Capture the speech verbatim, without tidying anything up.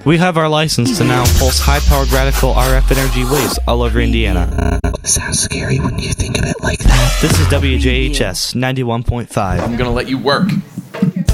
We have our license to now pulse high-powered radical R F energy waves all over Indiana. Sounds scary when you think of it like that. This is W J H S ninety-one point five. I'm gonna let you work.